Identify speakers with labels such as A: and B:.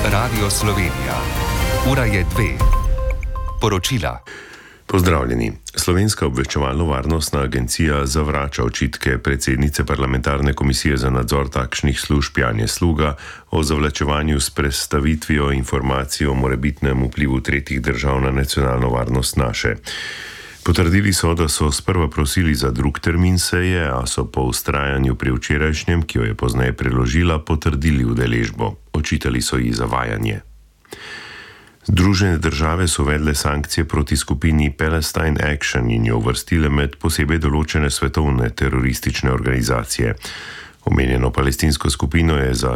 A: Radio Slovenija. Ura je 2. Poročila.
B: Pozdravljeni. Slovenska obveščevalno-varnostna agencija zavrača očitke predsednice parlamentarne komisije za nadzor takšnih služb Janje Sluga o zavlačevanju s predstavitvijo informacij o morebitnem vplivu tretjih držav na nacionalno varnost naše. Potrdili so, da so sprva prosili za drug termin seje, a so po vztrajanju pri včerajšnjem, ki jo je pozneje preložila, potrdili udeležbo. Očitali so ji zavajanje. Združene države so uvedle sankcije proti skupini Palestine Action in jo uvrstile med posebej določene svetovne teroristične organizacije. Omenjeno palestinsko skupino je za